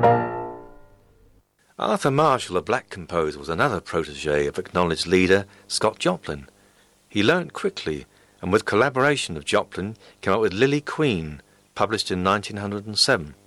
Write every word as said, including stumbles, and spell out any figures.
Arthur Marshall, a black composer, was another protege of acknowledged leader Scott Joplin. He learnt quickly, and with collaboration of Joplin came up with Lily Queen, published in nineteen oh seven.